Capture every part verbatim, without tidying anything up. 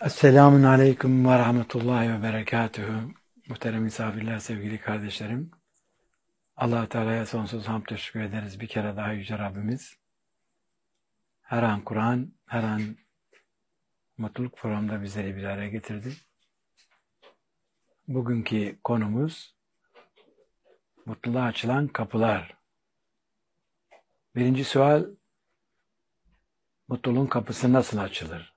Esselamun Aleyküm ve Rahmetullahi ve Berekatühü. Muhterem misafirler, sevgili kardeşlerim. Allah-u Teala'ya sonsuz hamd teşekkür ederiz. Bir kere daha Yüce Rabbimiz her an Kur'an, her an mutluluk programında bizleri bir araya getirdi. Bugünkü konumuz mutluluğa açılan kapılar. Birinci sual, mutluluğun kapısı nasıl açılır?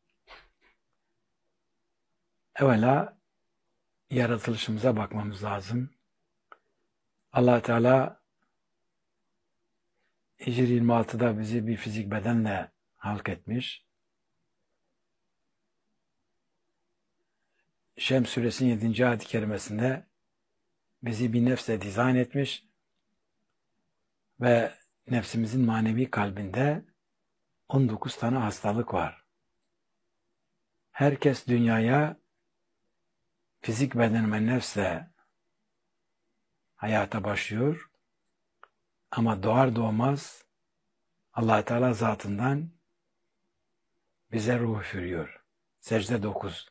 Evvela yaratılışımıza bakmamız lazım. Allah Teala Hicri yirmi altıda bizi bir fizik bedenle halk etmiş. Şems suresinin yedinci ayet-i kerimesinde bizi bir nefsle dizayn etmiş ve nefsimizin manevi kalbinde on dokuz tane hastalık var. Herkes dünyaya fizik beden ve nefsle hayata başlıyor ama doğar doğmaz Allah Teala zatından bize ruh üfürüyor. Secde dokuz.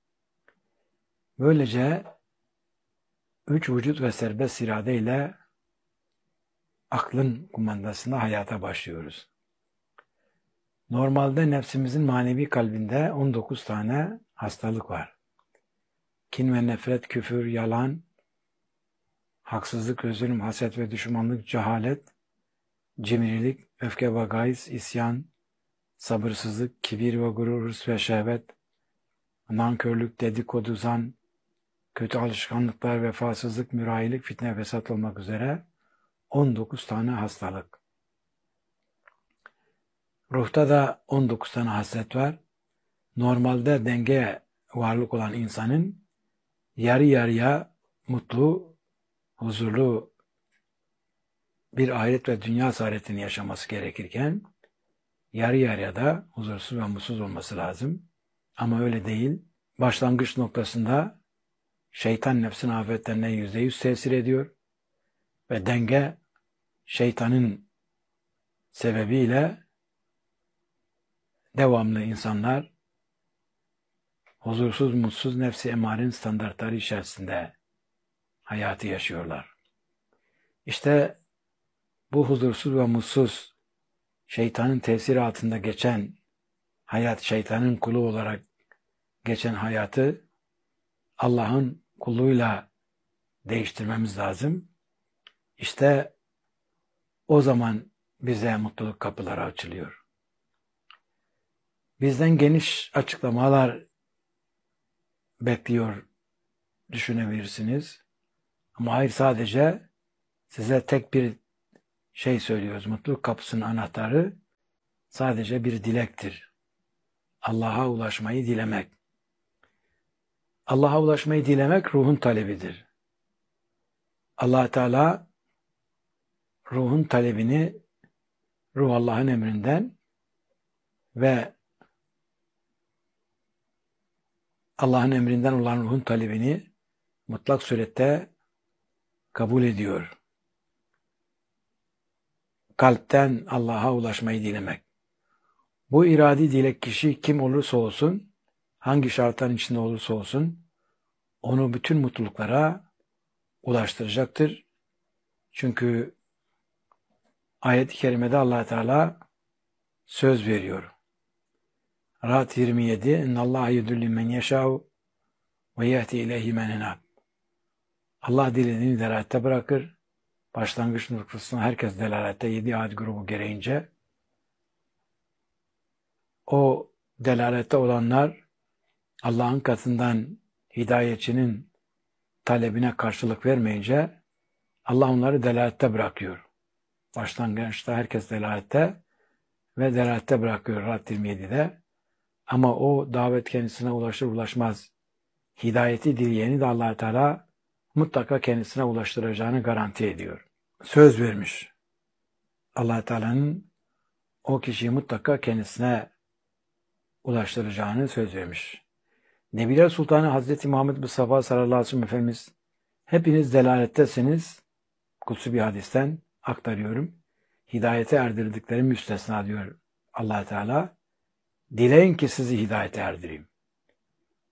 Böylece üç vücut ve serbest irade ile aklın kumandasında hayata başlıyoruz. Normalde nefsimizin manevi kalbinde on dokuz tane hastalık var. Kin ve nefret, küfür, yalan, haksızlık ve zulüm, haset ve düşmanlık, cehalet, cimrilik, öfke ve gayz, isyan, sabırsızlık, kibir ve gurur, hırs ve şehvet, nankörlük, dedikodu, zan, kötü alışkanlıklar, vefasızlık, mürahilik, fitne, fesat olmak üzere on dokuz tane hastalık. Ruhta da on dokuz tane haslet var. Normalde denge varlık olan insanın yarı yarıya mutlu, huzurlu bir ahiret ve dünya saadetini yaşaması gerekirken yarı yarıya da huzursuz ve mutsuz olması lazım. Ama öyle değil. Başlangıç noktasında şeytan nefsin afetlerine yüzde yüz tesir ediyor ve denge şeytanın sebebiyle devamlı insanlar huzursuz, mutsuz, nefsi emarenin standartları içerisinde hayatı yaşıyorlar. İşte bu huzursuz ve mutsuz, şeytanın tesiri altında geçen hayat, şeytanın kulu olarak geçen hayatı Allah'ın kulluğuyla değiştirmemiz lazım. İşte o zaman bize mutluluk kapıları açılıyor. Bizden geniş açıklamalar bekliyor düşünebilirsiniz. Ama hayır, sadece size tek bir şey söylüyoruz. Mutluluk kapısının anahtarı sadece bir dilektir. Allah'a ulaşmayı dilemek. Allah'a ulaşmayı dilemek ruhun talebidir. Allah Teala ruhun talebini ruh Allah'ın emrinden ve Allah'ın emrinden olan ruhun talebini mutlak surette kabul ediyor. Kalpten Allah'a ulaşmayı dilemek. Bu iradi dilek kişi kim olursa olsun, hangi şartların içinde olursa olsun, onu bütün mutluluklara ulaştıracaktır. Çünkü ayet-i kerimede Allah Teala söz veriyor. Ra'd yirmi yedi İnnallâhe yudilli men yeşâ'u ve yehdi ileyhi men enâb. Allah dilediğini delalette bırakır. Başlangıç noktasında herkes delalette, yedi ayet grubu gereğince o delalette olanlar Allah'ın katından hidayetçinin talebine karşılık vermeyince Allah onları delalette bırakıyor. Başlangıçta herkes delalette ve delalette bırakıyor Ra'd yirmi yedide. Ama o davet kendisine ulaşır ulaşmaz hidayeti dileyeni de Allah Teala mutlaka kendisine ulaştıracağını garanti ediyor. Söz vermiş. Allah Teala'nın o kişiyi mutlaka kendisine ulaştıracağını söz vermiş. Nebiler Sultanı Hazreti Muhammed Mustafa sallallahu aleyhi ve sellem Efendimiz, hepiniz delalettesiniz, kutsi bir hadisten aktarıyorum. Hidayete erdirdikleri müstesna diyor Allah Teala. Dileyin ki sizi hidayete erdireyim.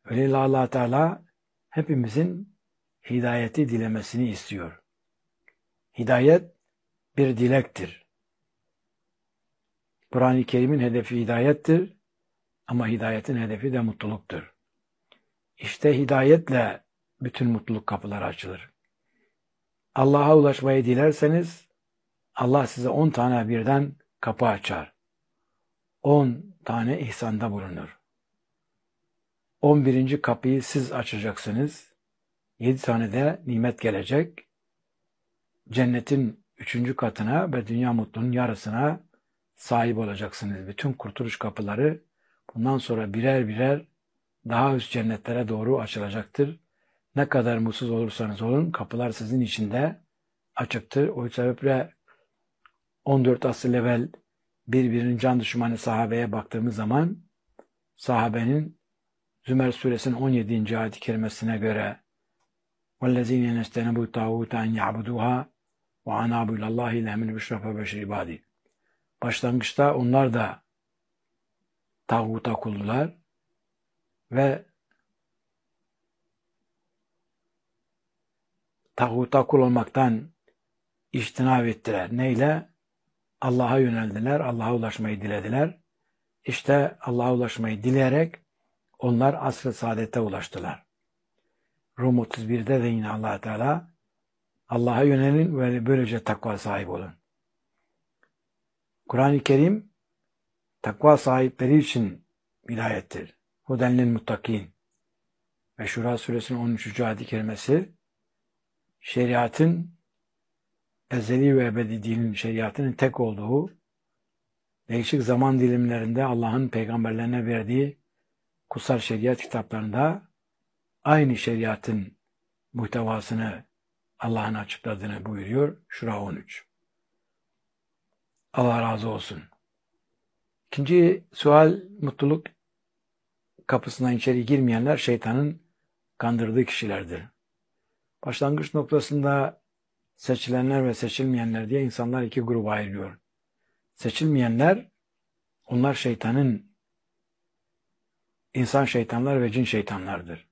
Öyle Allah Teala hepimizin hidayeti dilemesini istiyor. Hidayet bir dilektir. Kur'an-ı Kerim'in hedefi hidayettir ama hidayetin hedefi de mutluluktur. İşte hidayetle bütün mutluluk kapıları açılır. Allah'a ulaşmayı dilerseniz Allah size on tane birden kapı açar. On tane ihsanda bulunur. On birinci kapıyı siz açacaksınız. Yedi tane de nimet gelecek. Cennetin üçüncü katına ve dünya mutluluğunun yarısına sahip olacaksınız. Bütün kurtuluş kapıları bundan sonra birer birer daha üst cennetlere doğru açılacaktır. Ne kadar mutsuz olursanız olun kapılar sizin içinde açıktır. O sebeple on dört asır evvel birbirinin can düşmanı sahabeye baktığımız zaman sahabenin Zümer suresinin on yedinci ayet-i kerimesine göre وَالَّذ۪ينَ نَسْتَنَبُوا تَعُوتَ اَنْ يَعْبُدُوهَا وَعَنَابُوا اِلَى اللّٰهِ لَهْمِنْ بِشْرَفَ بَشْرِ ibadi. Başlangıçta onlar da tağuta kuldular ve tağuta kul olmaktan içtinab ettiler. Neyle? Allah'a yöneldiler, Allah'a ulaşmayı dilediler. İşte Allah'a ulaşmayı dileyerek onlar asr-ı saadete ulaştılar. Rum otuz birde de yine Allah Teala Allah'a yönelin ve böylece takva sahibi olun. Kur'an-ı Kerim takva sahipleri için vilayettir. Hudenlil muttakin. Ve Şura suresinin on üçüncü ayet-i kerimesi şeriatın ezeli ve ebedi dinin şeriatının tek olduğu değişik zaman dilimlerinde Allah'ın peygamberlerine verdiği kutsal şeriat kitaplarında aynı şeriatın muhtevasını Allah'ın açıkladığını buyuruyor. Şura on üç. Allah razı olsun. İkinci sual, mutluluk kapısından içeri girmeyenler şeytanın kandırdığı kişilerdir. Başlangıç noktasında seçilenler ve seçilmeyenler diye insanlar iki gruba ayrılıyor. Seçilmeyenler, onlar şeytanın, insan şeytanlar ve cin şeytanlardır.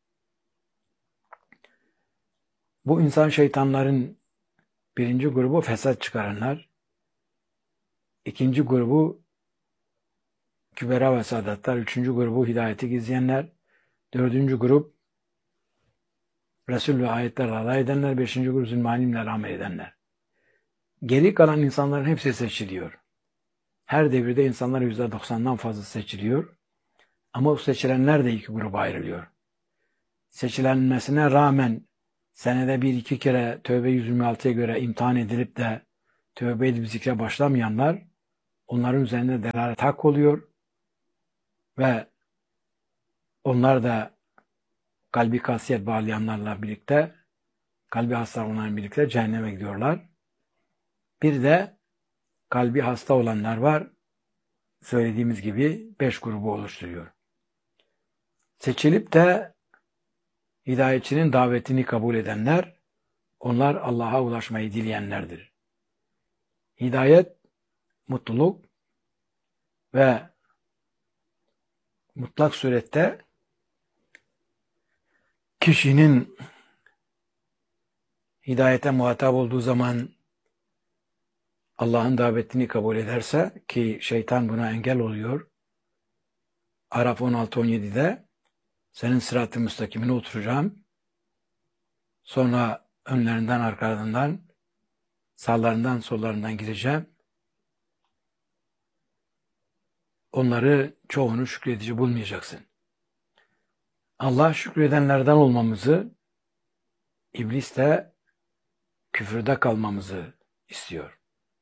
Bu insan şeytanların birinci grubu fesat çıkaranlar, ikinci grubu kübera ve sadatlar, üçüncü grubu hidayeti gizleyenler, dördüncü grup Resul ve ayetlerle alay edenler, beşinci grup zulmanimle amel edenler. Geri kalan insanların hepsi seçiliyor. Her devirde insanlar yüzde doksandan fazla seçiliyor. Ama o seçilenler de iki gruba ayrılıyor. Seçilenmesine rağmen senede bir iki kere Tevbe yüz yirmi altıya göre imtihan edilip de tövbe edip zikre başlamayanlar, onların üzerinde delalet hak oluyor ve onlar da kalbi kasiyet bağlayanlarla birlikte, kalbi hastalananlarla birlikte cehenneme gidiyorlar. Bir de kalbi hasta olanlar var. Söylediğimiz gibi beş grubu oluşturuyor. Seçilip de hidayetçinin davetini kabul edenler, onlar Allah'a ulaşmayı dileyenlerdir. Hidayet, mutluluk ve mutlak surette kişinin hidayete muhatap olduğu zaman Allah'ın davetini kabul ederse, ki şeytan buna engel oluyor. Araf on altı on yedide senin sırat-ı müstakimine oturacağım. Sonra önlerinden, arkalarından, sağlarından, sollarından gireceğim. Onları çoğunu şükredici bulmayacaksın. Allah şükredenlerden olmamızı, iblis de küfürde kalmamızı istiyor.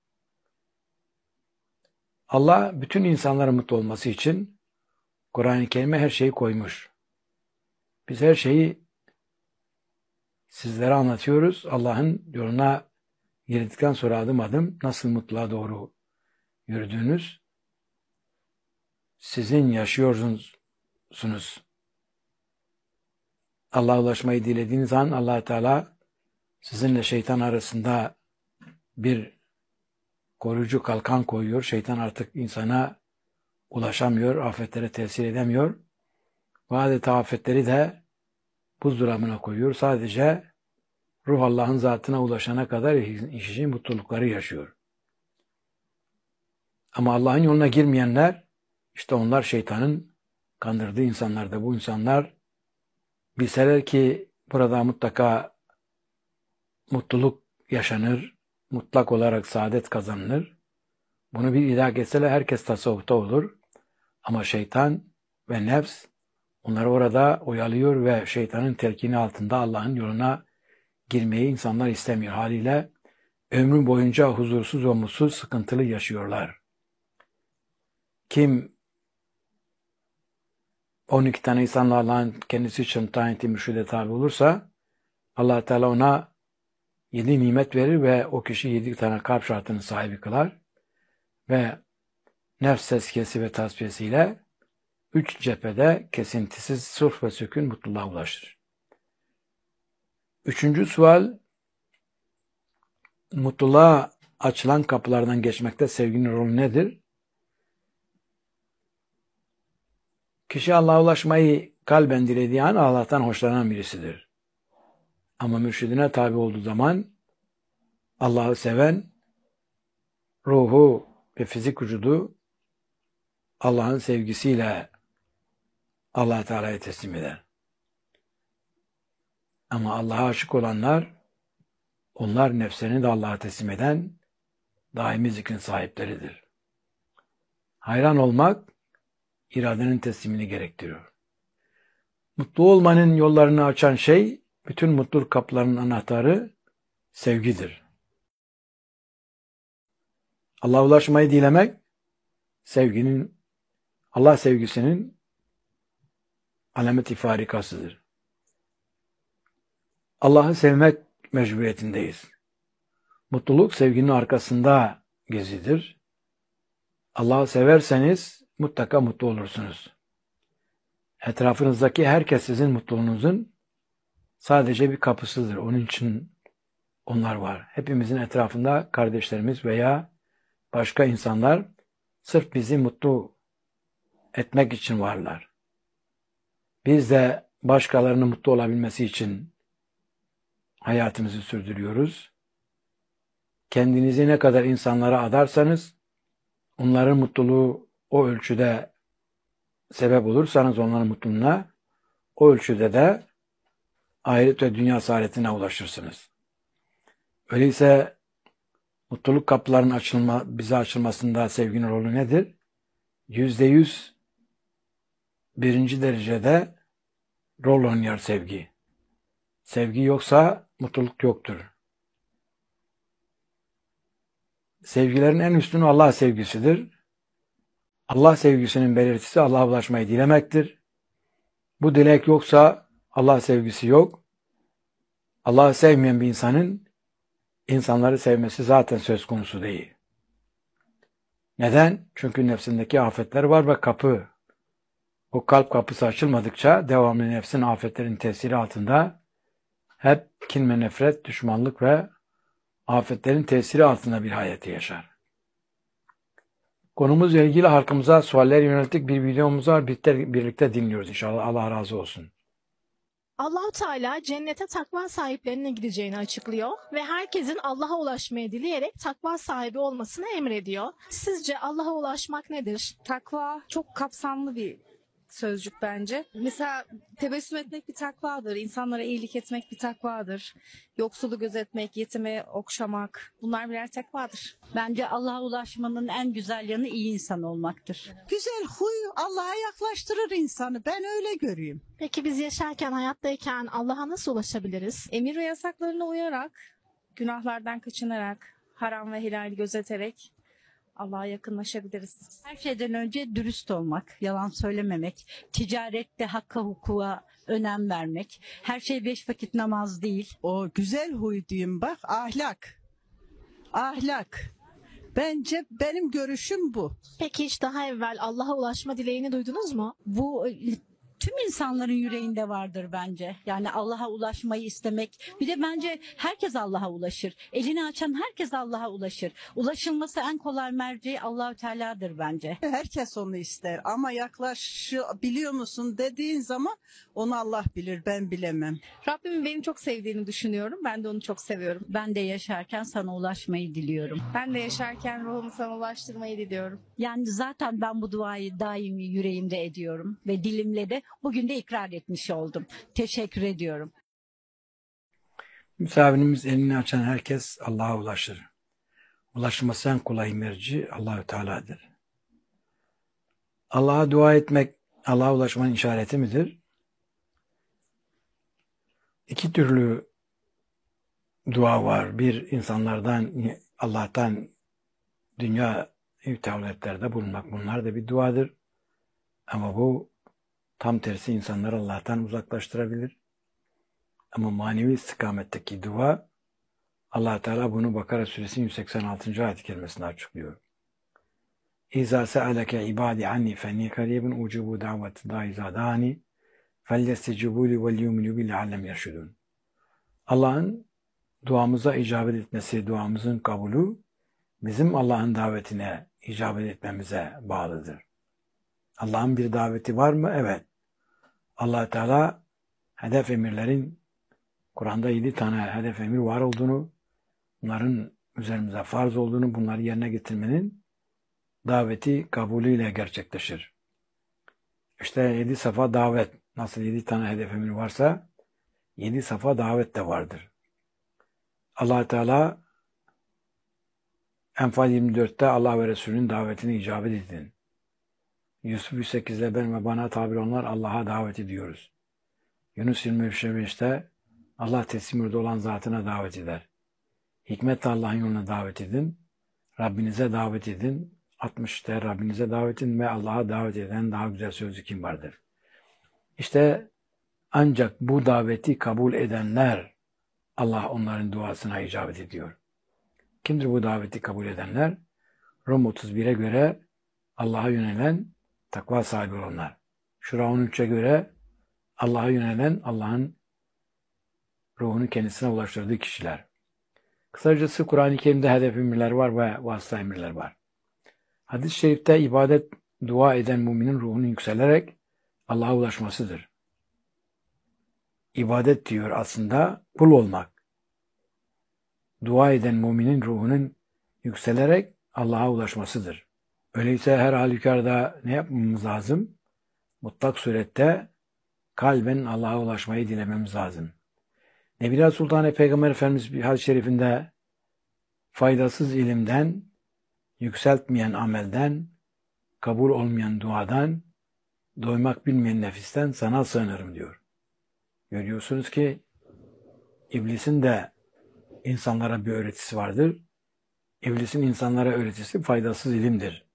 Allah bütün insanların mutlu olması için Kur'an-ı Kerim'e her şeyi koymuş. Biz her şeyi sizlere anlatıyoruz. Allah'ın yoluna girdikten sonra adım adım nasıl mutluluğa doğru yürüdüğünüz sizin yaşıyorsunuz. Allah'a ulaşmayı dilediğiniz an Allah Teala sizinle şeytan arasında bir koruyucu kalkan koyuyor. Şeytan artık insana ulaşamıyor, afetlere tesir edemiyor. ve adeta afetleri de buzdolabına koyuyor. Sadece ruh Allah'ın zatına ulaşana kadar işi mutlulukları yaşıyor. Ama Allah'ın yoluna girmeyenler, işte onlar şeytanın kandırdığı insanlar da. Bu insanlar bilseler ki burada mutlaka mutluluk yaşanır, mutlak olarak saadet kazanılır. Bunu bir idrak etseler herkes tasavvufta olur. Ama şeytan ve nefs onları orada oyalıyor ve şeytanın telkini altında Allah'ın yoluna girmeyi insanlar istemiyor. Haliyle ömrü boyunca huzursuz ve mutsuz, sıkıntılı yaşıyorlar. Kim on iki tane insanla Allah'ın kendisi için tayin ettiği mürşide tabi olursa Allah Teala ona yedi nimet verir ve o kişi yedi tane kalp şartının sahibi kılar ve nefs tezkiyesi ve tasfiyesiyle üç cephede kesintisiz sırf ve sükun mutluluğa ulaşır. Üçüncü sual, mutluluğa açılan kapılardan geçmekte sevginin rolü nedir? Kişi Allah'a ulaşmayı kalben dilediği an Allah'tan hoşlanan birisidir. Ama mürşidine tabi olduğu zaman Allah'ı seven, ruhu ve fizik vücudu Allah'ın sevgisiyle Allah Teala'ya teslim eder. Ama Allah'a aşık olanlar, onlar nefslerini de Allah'a teslim eden daimi zikrin sahipleridir. Hayran olmak, iradenin teslimini gerektiriyor. Mutlu olmanın yollarını açan şey, bütün mutluluk kapılarının anahtarı sevgidir. Allah'a ulaşmayı dilemek, sevginin, Allah sevgisinin alamet-i farikasıdır. Allah'ı sevmek mecburiyetindeyiz. Mutluluk sevginin arkasında gezidir. Allah'ı severseniz mutlaka mutlu olursunuz. Etrafınızdaki herkes sizin mutluluğunuzun sadece bir kapısıdır. Onun için onlar var. Hepimizin etrafında kardeşlerimiz veya başka insanlar sırf bizi mutlu etmek için varlar. Biz de başkalarının mutlu olabilmesi için hayatımızı sürdürüyoruz. Kendinizi ne kadar insanlara adarsanız, onların mutluluğu o ölçüde sebep olursanız onların mutluluğuna, o ölçüde de ahiret ve dünya saadetine ulaşırsınız. Öyleyse mutluluk kapılarının açılma, bize açılmasında sevginin rolü nedir? Yüzde yüz birinci derecede rol oynuyor sevgi. Sevgi yoksa mutluluk yoktur. Sevgilerin en üstünü Allah sevgisidir. Allah sevgisinin belirtisi Allah'a ulaşmayı dilemektir. Bu dilek yoksa Allah sevgisi yok. Allah'ı sevmeyen bir insanın insanları sevmesi zaten söz konusu değil. Neden? Çünkü nefsindeki afetler var ve kapı, o kalp kapısı açılmadıkça devamlı nefsin afetlerin tesiri altında hep kin ve nefret, düşmanlık ve afetlerin tesiri altında bir hayatı yaşar. Konumuzla ilgili halkımıza sualler yönelik bir videomuz var. Birlikte, birlikte dinliyoruz inşallah. Allah razı olsun. Allah-u Teala cennete takva sahiplerine gideceğini açıklıyor ve herkesin Allah'a ulaşmayı dileyerek takva sahibi olmasını emrediyor. Sizce Allah'a ulaşmak nedir? Takva çok kapsamlı bir sözcük bence. Mesela tebessüm etmek bir takvadır, insanlara iyilik etmek bir takvadır, yoksulu gözetmek, yetimi okşamak, bunlar birer takvadır. Bence Allah'a ulaşmanın en güzel yanı iyi insan olmaktır. Güzel huy Allah'a yaklaştırır insanı. Ben öyle görüyorum. Peki biz yaşarken, hayattayken Allah'a nasıl ulaşabiliriz? Emir ve yasaklarına uyarak, günahlardan kaçınarak, haram ve helali gözeterek Allah'a yakınlaşabiliriz. Her şeyden önce dürüst olmak, yalan söylememek, ticarette hakka hukuka önem vermek. Her şey beş vakit namaz değil. O güzel huy diyeyim bak, ahlak. Ahlak. Bence benim görüşüm bu. Peki hiç daha evvel Allah'a ulaşma dileğini duydunuz mu? Bu tüm insanların yüreğinde vardır bence. Yani Allah'a ulaşmayı istemek. Bir de bence herkes Allah'a ulaşır. Elini açan herkes Allah'a ulaşır. Ulaşılması en kolay merci Allah-u Teala'dır bence. Herkes onu ister ama yaklaşabiliyor musun dediğin zaman onu Allah bilir, ben bilemem. Rabbimin beni çok sevdiğini düşünüyorum. Ben de onu çok seviyorum. Ben de yaşarken sana ulaşmayı diliyorum. Ben de yaşarken ruhumu sana ulaştırmayı diliyorum. Yani zaten ben bu duayı daimi yüreğimde ediyorum ve dilimle de bugün de ikrar etmiş oldum. Teşekkür ediyorum. Misafirimiz elini açan herkes Allah'a ulaşır. Ulaşması en kolay merci Allah-u Teala'dır. Allah'a dua etmek Allah'a ulaşmanın işareti midir? İki türlü dua var. Bir, insanlardan, Allah'tan dünya tevletlerde bulunmak. Bunlar da bir duadır. Ama bu tam tersi insanları Allah'tan uzaklaştırabilir. Ama manevi istikametteki dua, Allah Teala bunu Bakara suresinin yüz seksen altıncı ayet-i kerimesinde açıklıyor. İza se'aleke ibadi anni fenni karibun ucubu daveti da iza dani felyestecibuli vel yuminu bil alem yerşudun. Allah'ın duamıza icabet etmesi, duamızın kabulü bizim Allah'ın davetine icabet etmemize bağlıdır. Allah'ın bir daveti var mı? Evet. Allah Teala hedef emirlerin Kur'an'da yedi tane hedef emir var olduğunu, bunların üzerimize farz olduğunu, bunları yerine getirmenin daveti kabulüyle gerçekleşir. İşte yedi safa davet, nasıl yedi tane hedef emir varsa, yedi safa davet de vardır. Allah Teala Enfal yirmi dörtte Allah ve Resulünün davetine icabet edin. Yusuf yüz sekizde ben ve bana tabir onlar Allah'a davet ediyoruz. Yunus yirmi beşte Allah teslim olan zatına davet eder. Hikmetle Allah'ın yoluna davet edin. Rabbinize davet edin. altmışta Rabbinize davet edin ve Allah'a davet eden daha güzel sözü kim vardır? İşte ancak bu daveti kabul edenler Allah onların duasına icabet ediyor. Kimdir bu daveti kabul edenler? Rum otuz bire göre Allah'a yönelen takva sahibi olanlar. Şura on üçe göre Allah'a yönelen Allah'ın ruhunu kendisine ulaştırdığı kişiler. Kısacası Kur'an-ı Kerim'de hedef emirler var ve vasıta emirler var. Hadis-i şerifte ibadet, dua eden müminin ruhunun yükselerek Allah'a ulaşmasıdır. İbadet diyor aslında kul olmak. Dua eden müminin ruhunun yükselerek Allah'a ulaşmasıdır. Öyleyse her halükarda ne yapmamız lazım? Mutlak surette kalben Allah'a ulaşmayı dilememiz lazım. Nebiler Sultanı Peygamber Efendimiz bir hadis-i şerifinde faydasız ilimden, yükseltmeyen amelden, kabul olmayan duadan, doymak bilmeyen nefisten sana sığınırım diyor. Görüyorsunuz ki iblisin de insanlara bir öğretisi vardır. İblisin insanlara öğretisi faydasız ilimdir.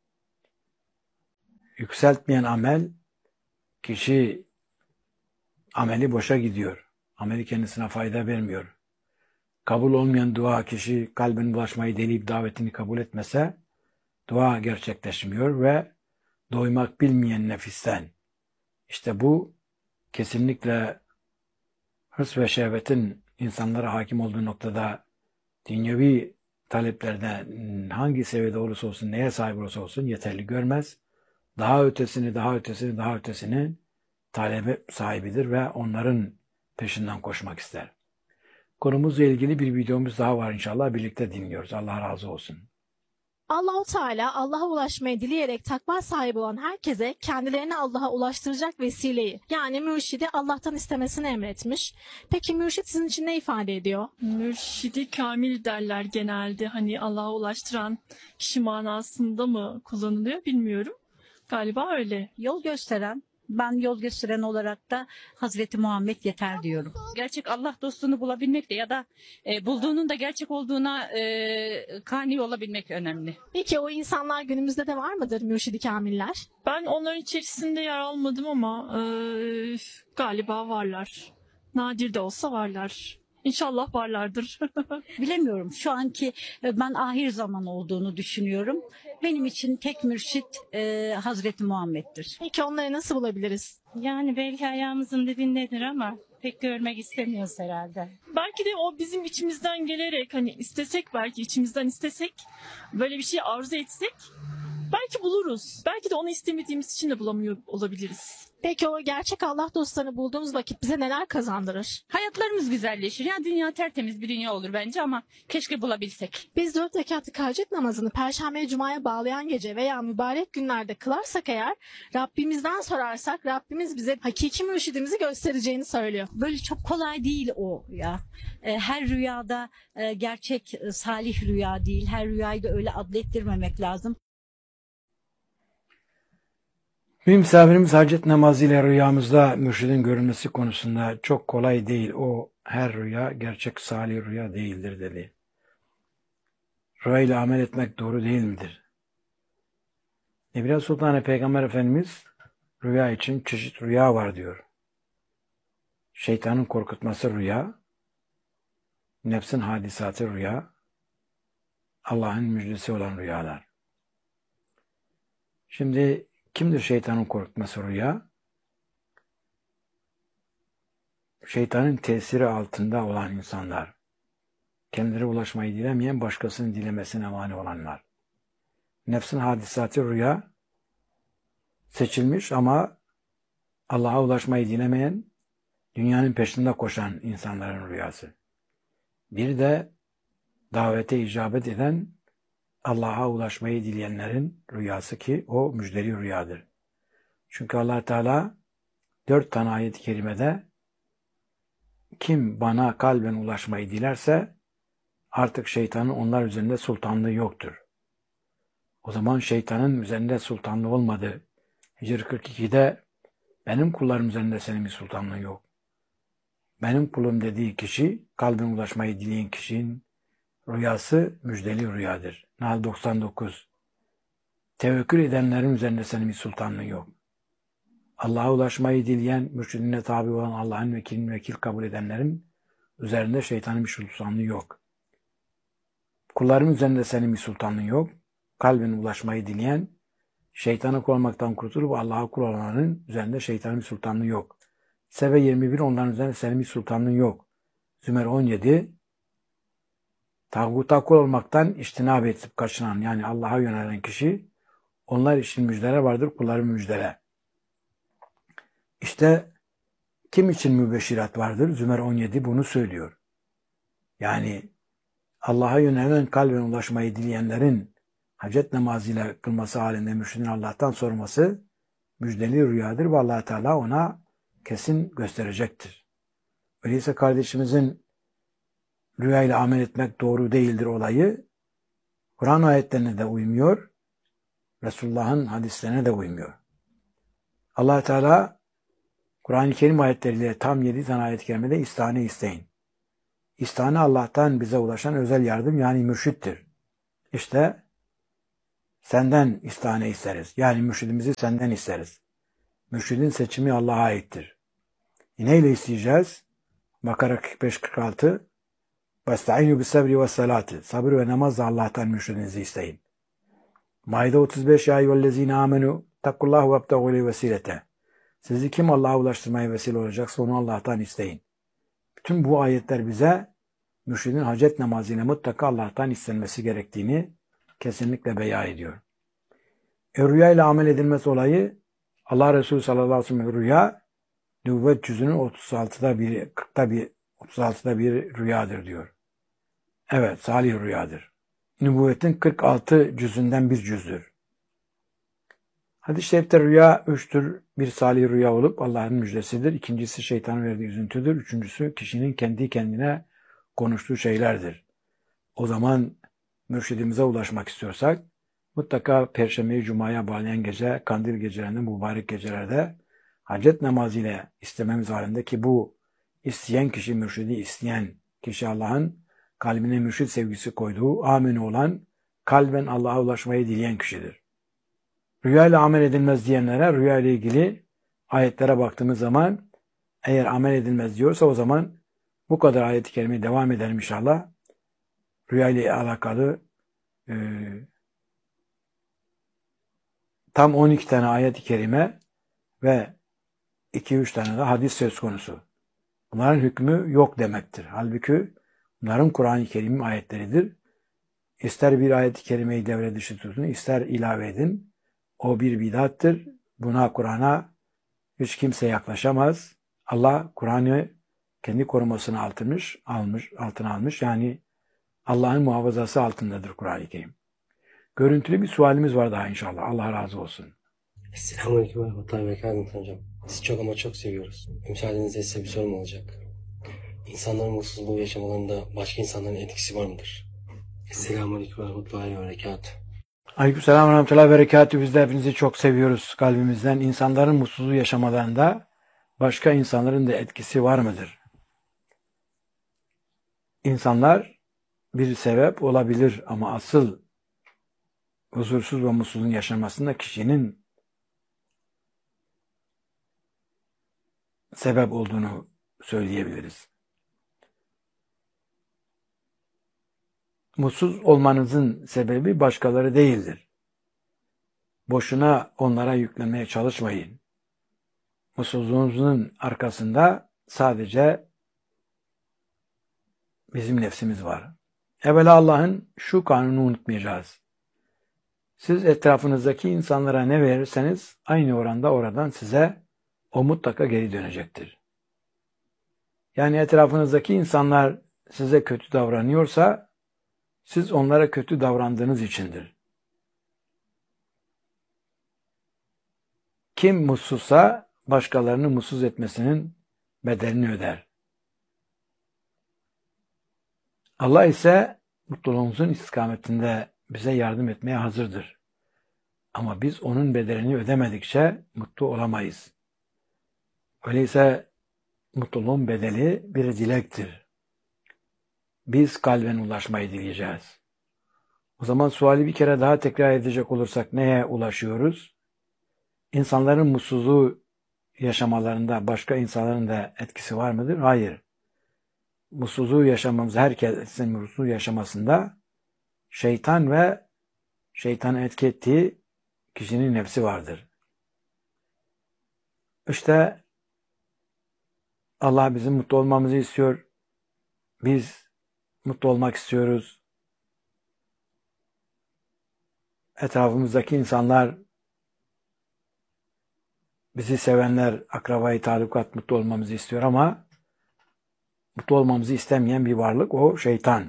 Yükseltmeyen amel, kişi ameli boşa gidiyor. Ameli kendisine fayda vermiyor. Kabul olmayan dua, kişi kalbine ulaşmayı deneyip davetini kabul etmese, dua gerçekleşmiyor ve doymak bilmeyen nefisten. İşte bu kesinlikle hırs ve şehvetin insanlara hakim olduğu noktada dünyevi taleplerden hangi seviyede olursa olsun, neye sahip olursa olsun yeterli görmez. Daha ötesini, daha ötesini, daha ötesini talebe sahibidir ve onların peşinden koşmak ister. Konumuzla ilgili bir videomuz daha var inşallah. Birlikte dinliyoruz. Allah razı olsun. Allah-u Teala Allah'a ulaşmayı dileyerek takva sahibi olan herkese kendilerini Allah'a ulaştıracak vesileyi yani mürşidi Allah'tan istemesini emretmiş. Peki mürşit sizin için ne ifade ediyor? Mürşidi kamil derler genelde. Hani Allah'a ulaştıran kişi manasında mı kullanılıyor bilmiyorum. Galiba öyle. Yol gösteren, ben yol gösteren olarak da Hazreti Muhammed yeter diyorum. Gerçek Allah dostunu bulabilmek de ya da e, bulduğunun da gerçek olduğuna e, kani olabilmek önemli. Peki o insanlar günümüzde de var mıdır mürşidi kamiller? Ben onların içerisinde yer almadım ama e, galiba varlar. Nadir de olsa varlar. İnşallah varlardır. Bilemiyorum. Şu anki e, ben ahir zaman olduğunu düşünüyorum. Benim için tek mürşit e, Hazreti Muhammed'dir. Peki onları nasıl bulabiliriz? Yani belki ayağımızın dibindedir ama pek görmek istemiyoruz herhalde. Belki de o bizim içimizden gelerek, hani istesek, belki içimizden istesek, böyle bir şey arzu etsek belki buluruz. Belki de onu istemediğimiz için de bulamıyor olabiliriz. Peki o gerçek Allah dostlarını bulduğumuz vakit bize neler kazandırır? Hayatlarımız güzelleşir. Yani dünya tertemiz bir dünya olur bence ama keşke bulabilsek. Biz dört rekatlık hacet namazını Perşembe Cuma'ya bağlayan gece veya mübarek günlerde kılarsak eğer, Rabbimizden sorarsak Rabbimiz bize hakiki mürşidimizi göstereceğini söylüyor. Böyle çok kolay değil o ya. E, her rüyada e, gerçek e, salih rüya değil. Her rüyayı da öyle adlettirmemek lazım. Bir misafirimiz hacet namazıyla rüyamızda mürşidin görünmesi konusunda çok kolay değil. O her rüya gerçek salih rüya değildir dedi. Rüyayla amel etmek doğru değil midir? Ebra Sultan Peygamber Efendimiz rüya için çeşit rüya var diyor. Şeytanın korkutması rüya, nefsin hadisatı rüya, Allah'ın müjdesi olan rüyalar. Şimdi kimdir şeytanın korkutması rüya? Şeytanın tesiri altında olan insanlar. Kendileri ulaşmayı dilemeyen, başkasının dilemesine mani olanlar. Nefsin hadisatı rüya, seçilmiş ama Allah'a ulaşmayı dilemeyen, dünyanın peşinde koşan insanların rüyası. Bir de davete icabet eden, Allah'a ulaşmayı dileyenlerin rüyası ki o müjdeli rüyadır. Çünkü Allah Teala dört tane ayet-i kerimede kim bana kalben ulaşmayı dilerse artık şeytanın onlar üzerinde sultanlığı yoktur. O zaman şeytanın üzerinde sultanlığı olmadı. Hicr kırk iki'de benim kullarım üzerinde senin bir sultanlığın yok. Benim kulum dediği kişi, kalben ulaşmayı dileyen kişinin rüyası müjdeli rüyadır. Nahl doksan dokuz. Tevekkül edenlerin üzerinde senin bir sultanlığın yok. Allah'a ulaşmayı dileyen, mürşidine tabi olan Allah'ın vekilini vekil kabul edenlerin üzerinde şeytanın bir sultanlığı yok. Kulların üzerinde senin bir sultanlığın yok. Kalbine ulaşmayı dileyen, şeytana kul olmaktan kurtulup Allah'a kul olanların üzerinde şeytanın bir sultanlığı yok. Sebe yirmi bir onların üzerinde senin bir sultanlığın yok. Zümer on yedi tağuta kul olmaktan içtinab edip kaçınan, yani Allah'a yönelen kişi, onlar için müjdeler vardır, kulların müjdele. İşte kim için mübeşşirat vardır? Zümer on yedi bunu söylüyor. Yani Allah'a yönelen, kalben ulaşmayı dileyenlerin hacet namazıyla kılması halinde mürşidin Allah'tan sorması müjdeli rüyadır ve Allah Teala ona kesin gösterecektir. Öyleyse kardeşimizin rüyayla amel etmek doğru değildir olayı, Kur'an ayetlerine de uymuyor, Resulullah'ın hadislerine de uymuyor. Allah Teala Kur'an-ı Kerim ayetleriyle tam yedi tane ayet-i kerimede istihane isteyin. İstihane Allah'tan bize ulaşan özel yardım, yani mürşittir. İşte senden istihane isteriz. Yani mürşidimizi senden isteriz. Mürşidin seçimi Allah'a aittir. E neyle isteyeceğiz? Bakara kırk beş kırk altı وَاسْتَعِينُوا بِالسَّبْرِ وَالسَّلَاتِ Sabır ve namazla Allah'tan mürşidinizi isteyin. Maide otuz beş Ya eyyühellezine amenu takkullahu vebtegu ileyhi vesilete. Sizi kim Allah'a ulaştırmaya vesile olacaksa onu Allah'tan isteyin. Bütün bu ayetler bize mürşidin hacet namazıyla mutlaka Allah'tan istenmesi gerektiğini kesinlikle beyan ediyor. E, rüya ile amel edilmesi olayı, Allah Resulü sallallahu aleyhi ve sellem rüya nübüvvet cüzünün otuz altıda bir, kırkta bir, otuz altıda bir rüyadır diyor. Evet, salih rüyadır. Nübüvvetin kırk altı cüzünden bir cüzdür. Hadis-i şerifte rüya üçtür. Bir salih rüya olup Allah'ın müjdesidir. İkincisi şeytanın verdiği üzüntüdür. Üçüncüsü kişinin kendi kendine konuştuğu şeylerdir. O zaman mürşidimize ulaşmak istiyorsak mutlaka Perşembe'yi Cuma'ya bağlayan gece, kandil gecelerinde, mübarek gecelerde hacet namazı ile istememiz halinde, ki bu isteyen kişi, mürşidi isteyen kişi Allah'ın kalbine mürşid sevgisi koyduğu, amin olan, kalben Allah'a ulaşmayı dileyen kişidir. Rüya ile amel edilmez diyenlere rüya ile ilgili ayetlere baktığımız zaman eğer amel edilmez diyorsa o zaman Bu kadar ayet-i kerime devam edelim inşallah. Rüya ile alakalı e, tam on iki tane ayet-i kerime ve iki üç tane de hadis söz konusu. Bunların hükmü yok demektir. Halbuki bunların Kur'an-ı Kerim'in ayetleridir. İster bir ayet-i kerimeyi devre dışı tutun, ister ilave edin. O bir bidattır. Buna, Kur'an'a hiç kimse yaklaşamaz. Allah Kur'an'ı kendi korumasına altmış, almış, altına almış. Yani Allah'ın muhafazası altındadır Kur'an-ı Kerim. Görüntülü bir sualimiz var daha inşallah. Allah razı olsun. Selamünaleyküm ve rahmetullahi ve berekatuhu hocam. Sizi çok ama çok seviyoruz. Müsaadenizle size bir sorum olacak. İnsanların mutsuzluğu yaşamalarında başka insanların etkisi var mıdır? Selamünaleyküm ve rahmetullahi ve berekatuhu. Aleykümselam ve rahmetullahi ve berekatuhu. Biz de hepinizi çok seviyoruz kalbimizden. İnsanların mutsuzluğu yaşamalarında başka insanların da etkisi var mıdır? İnsanlar bir sebep olabilir ama asıl huzursuz ve mutsuzluğun yaşanmasında kişinin sebep olduğunu söyleyebiliriz. Mutsuz olmanızın sebebi başkaları değildir. Boşuna onlara yüklenmeye çalışmayın. Mutsuzluğunuzun arkasında sadece bizim nefsimiz var. Evvela Allah'ın şu kanunu unutmayacağız. Siz etrafınızdaki insanlara ne verirseniz aynı oranda oradan size o mutlaka geri dönecektir. Yani etrafınızdaki insanlar size kötü davranıyorsa siz onlara kötü davrandığınız içindir. Kim mutsuzsa başkalarını mutsuz etmesinin bedelini öder. Allah ise mutluluğumuzun istikametinde bize yardım etmeye hazırdır. Ama biz onun bedelini ödemedikçe mutlu olamayız. Öyleyse mutluluğun bedeli bir dilektir. Biz kalben ulaşmayı dileyeceğiz. O zaman suali bir kere daha tekrar edecek olursak neye ulaşıyoruz? İnsanların mutsuzluğu yaşamalarında başka insanların da etkisi var mıdır? Hayır. Mutsuzluğu yaşamamız, herkesin mutsuzluğu yaşamasında şeytan ve şeytanın etki ettiği kişinin nefsi vardır. İşte Allah bizim mutlu olmamızı istiyor. Biz mutlu olmak istiyoruz. Etrafımızdaki insanlar, bizi sevenler, akrabayı, talukat mutlu olmamızı istiyor ama mutlu olmamızı istemeyen bir varlık o şeytan.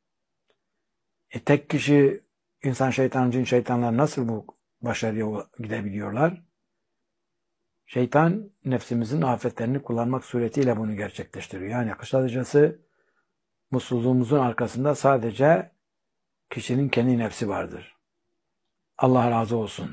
E tek kişi, insan şeytan, cin şeytanlar nasıl bu başarıya gidebiliyorlar? Şeytan nefsimizin afetlerini kullanmak suretiyle bunu gerçekleştiriyor. Yani kısacası mutsuzluğumuzun arkasında sadece kişinin kendi nefsi vardır. Allah razı olsun.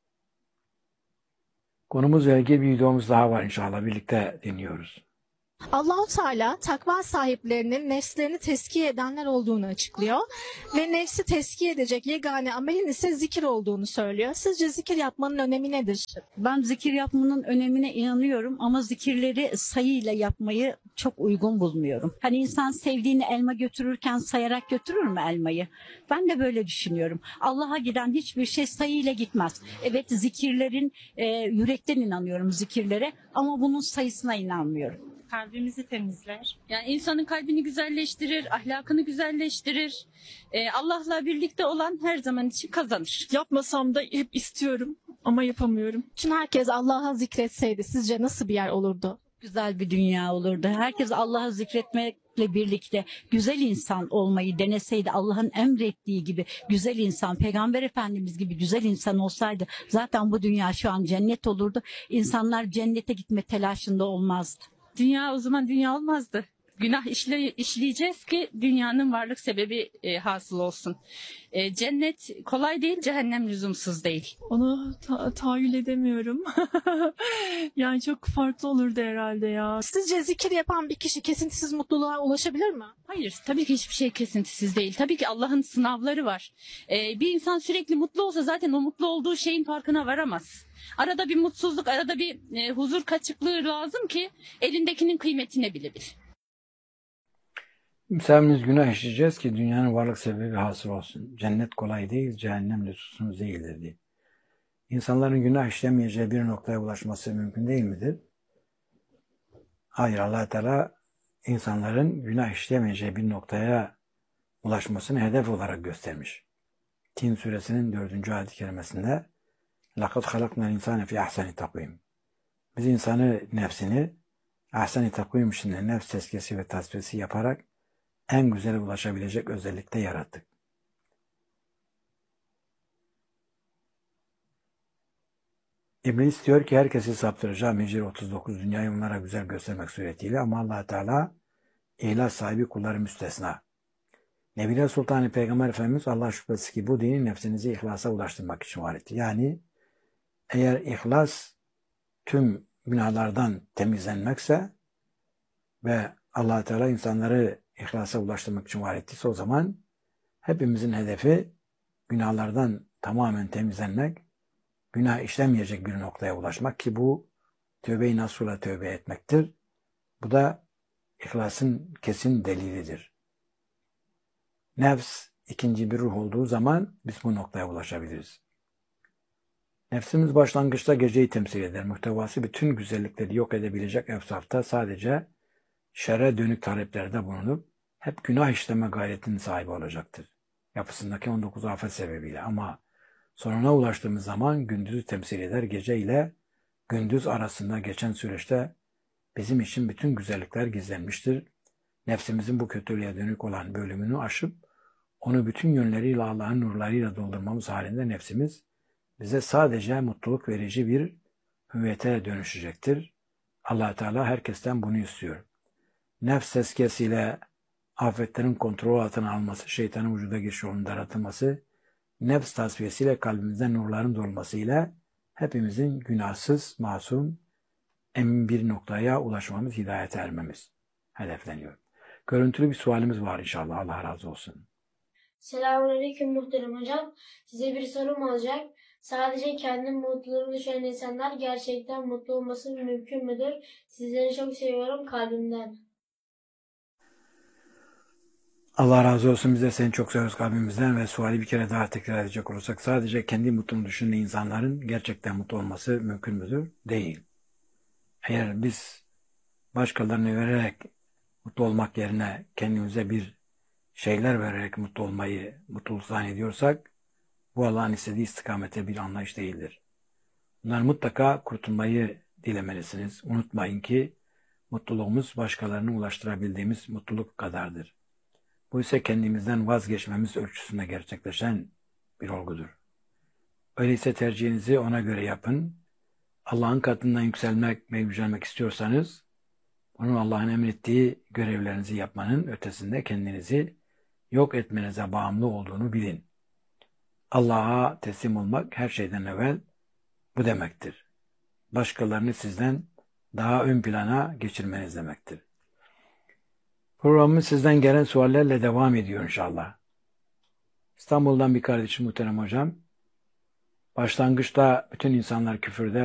Konumuzla ilgili bir videomuz daha var inşallah. Birlikte dinliyoruz. Allah-u Teala takva sahiplerinin nefslerini tezkiye edenler olduğunu açıklıyor ve nefsi tezkiye edecek yegane amelin ise zikir olduğunu söylüyor. Sizce zikir yapmanın önemi nedir? Ben zikir yapmanın önemine inanıyorum ama zikirleri sayıyla yapmayı çok uygun bulmuyorum. Hani insan sevdiğini elma götürürken sayarak götürür mü elmayı? Ben de böyle düşünüyorum. Allah'a giden hiçbir şey sayıyla gitmez. Evet, zikirlerin e, yürekten inanıyorum zikirlere ama bunun sayısına inanmıyorum. Kalbimizi temizler. Yani insanın kalbini güzelleştirir, ahlakını güzelleştirir. Ee, Allah'la birlikte olan her zaman için kazanır. Yapmasam da hep istiyorum ama yapamıyorum. Bütün herkes Allah'a zikretseydi sizce nasıl bir yer olurdu? Güzel bir dünya olurdu. Herkes Allah'ı zikretmekle birlikte güzel insan olmayı deneseydi, Allah'ın emrettiği gibi güzel insan, Peygamber Efendimiz gibi güzel insan olsaydı zaten bu dünya şu an cennet olurdu. İnsanlar cennete gitme telaşında olmazdı. Dünya o zaman dünya olmazdı. Günah işle, işleyeceğiz ki dünyanın varlık sebebi e, hasıl olsun. E, cennet kolay değil, cehennem lüzumsuz değil. Onu ta- tahayyül edemiyorum. Yani çok farklı olurdu herhalde ya. Sizce zikir yapan bir kişi kesintisiz mutluluğa ulaşabilir mi? Hayır, tabii ki hiçbir şey kesintisiz değil. Tabii ki Allah'ın sınavları var. E, bir insan sürekli mutlu olsa zaten o mutlu olduğu şeyin farkına varamaz. Arada bir mutsuzluk, arada bir e, huzur kaçıklığı lazım ki elindekinin kıymetini bilebil. Müsabimiz günah işleyeceğiz ki dünyanın varlık sebebi hasıl olsun. Cennet kolay değil, cehennem lüzumsuz değildir diye. İnsanların günah işlemeyeceği bir noktaya ulaşması mümkün değil midir? Hayır, Allah Teala insanların günah işlemeyeceği bir noktaya ulaşmasını hedef olarak göstermiş. Tin suresinin dördüncü ayet-i kerimesinde لَقَدْ خَلَقْنَا الْاِنْسَانَ فِي اَحْسَنِ تَقْوِيمٍ Biz insanı nefsini ahsen-i takvim içinde nefs tezkiyesi ve tasfiyesi yaparak en güzele ulaşabilecek özellikte yarattık. İblis diyor ki herkesi saptıracağım. Hicr otuz dokuz dünyayı onlara güzel göstermek suretiyle ama Allah Teala ihlas sahibi kulları müstesna. Nebiler Sultanı Peygamber Efendimiz Allah şüphesiz ki bu dini nefsinizi ihlasa ulaştırmak için var etti. Yani eğer ihlas tüm günahlardan temizlenmekse ve Allah Teala insanları ihlasa ulaştırmak için var ettiyse o zaman hepimizin hedefi günahlardan tamamen temizlenmek, günah işlemeyecek bir noktaya ulaşmak ki bu tövbe-i nasuhla tövbe etmektir. Bu da ihlasın kesin delilidir. Nefs ikinci bir ruh olduğu zaman biz bu noktaya ulaşabiliriz. Nefsimiz başlangıçta geceyi temsil eder. Muhtevası bütün güzellikleri yok edebilecek efsafta sadece şerre dönük taleplerde bulunup hep günah işleme gayretinin sahibi olacaktır. Yapısındaki on dokuz afet sebebiyle ama sonuna ulaştığımız zaman gündüzü temsil eder. Gece ile gündüz arasında geçen süreçte bizim için bütün güzellikler gizlenmiştir. Nefsimizin bu kötülüğe dönük olan bölümünü aşıp onu bütün yönleriyle Allah'ın nurlarıyla doldurmamız halinde nefsimiz bize sadece mutluluk verici bir hüviyete dönüşecektir. Allah Teala herkesten bunu istiyor. Nefs tezkiyesiyle afetlerin kontrol altına alması, şeytanın vücuda giriş yolunun yaratılması, nefs tasfiyesiyle kalbimizden nurların dolmasıyla hepimizin günahsız, masum, emin bir noktaya ulaşmamız, hidayete ermemiz hedefleniyor. Görüntülü bir sualimiz var inşallah. Allah razı olsun. Selamünaleyküm muhterem hocam. Size bir sorum olacak. Sadece kendi mutluluğunu düşünen insanlar gerçekten mutlu olması mümkün müdür? Sizleri çok seviyorum kalbimden. Allah razı olsun. Biz de seni çok seviyoruz kalbimizden ve suali bir kere daha tekrar edecek olursak sadece kendi mutluluğunu düşünen insanların gerçekten mutlu olması mümkün müdür? Değil. Eğer biz başkalarını vererek mutlu olmak yerine kendimize bir şeyler vererek mutlu olmayı mutluluk zannediyorsak bu Allah'ın istediği istikamete bir anlayış değildir. Bunlar mutlaka kurtulmayı dilemelisiniz. Unutmayın ki mutluluğumuz başkalarını ulaştırabildiğimiz mutluluk kadardır. Bu ise kendimizden vazgeçmemiz ölçüsünde gerçekleşen bir olgudur. Öyleyse tercihinizi ona göre yapın. Allah'ın katından yükselmek ve yücelmek istiyorsanız onun Allah'ın emrettiği görevlerinizi yapmanın ötesinde kendinizi yok etmenize bağımlı olduğunu bilin. Allah'a teslim olmak her şeyden evvel bu demektir. Başkalarını sizden daha ön plana geçirmeniz demektir. Programımız sizden gelen suallerle devam ediyor inşallah. İstanbul'dan bir kardeşim muhterem hocam. Başlangıçta bütün insanlar küfürde